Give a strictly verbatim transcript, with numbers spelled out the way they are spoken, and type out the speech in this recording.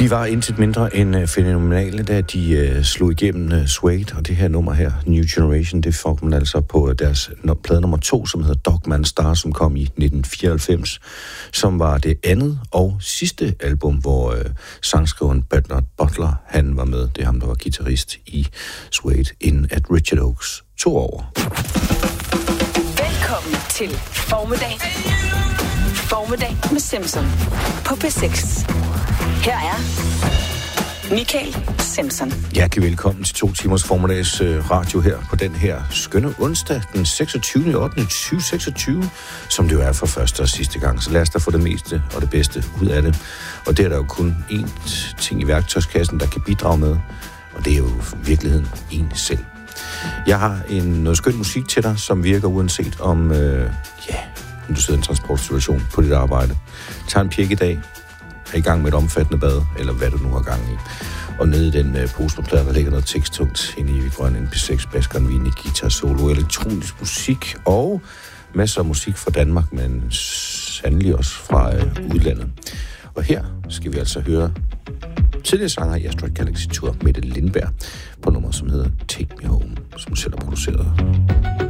De var intet mindre end fænomenale, da de uh, slog igennem uh, Suede, og det her nummer her, New Generation, det får man altså på deres no, plade nummer to, som hedder Dogman Star, som kom i nitten fireoghalvfems, som var det andet og sidste album, hvor uh, sangskriveren Bernard Butler, han var med. Det er ham, der var guitarist i Suede, inden at Richard Oakes tog over. Velkommen til Formiddag. Formiddag med Simpson på P seks. Her er Michael Simpson. Hjertelig velkommen til to timers formiddags radio her på den her skønne onsdag, den seksogtyvende ottende tyve seksogtyve, som det jo er for første og sidste gang. Så lad os da få det meste og det bedste ud af det. Og det er der jo kun én ting i værktøjskassen, der kan bidrage med, og det er jo i virkeligheden en selv. Jeg har en noget skøn musik til dig, som virker uanset om, øh, ja, om du sidder i en transportsituation på dit arbejde. Tag en pjek i dag, er i gang med et omfattende bad, eller hvad du nu har gang i. Og nede i den uh, pose med plader, der ligger noget teksttungt inde i grøn en P seks, baskeren, vin, guitar, solo, elektronisk musik og masser af musik fra Danmark, men sandelig også fra uh, udlandet. Og her skal vi altså høre tidligere sanger i Asteroid Galaxy Tour, Mette Lindberg, på nummer, som hedder Take Me Home, som selv har produceret.